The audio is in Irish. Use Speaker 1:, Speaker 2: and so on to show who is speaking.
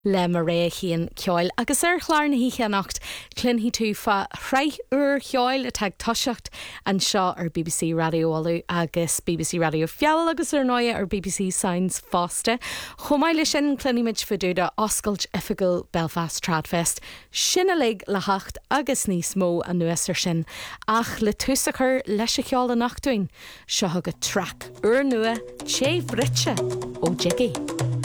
Speaker 1: le mar ré híon ceáil agus chláir na hícheannacht clunhí tú fa chreith ceáil a teag toiseacht an seo ar BBC Radio Olú agus BBC Radio Fiall agus ar nóia ar BBC Sounds fásta. Chomáile sin clunimid faúda oscailt ifigil Belfast Tradfest sinna lig le hacht agus níos mó an nuasar sin ach le túsachar leis a ceáil a nachtúin seo go track nua sé britse ó Jiggy.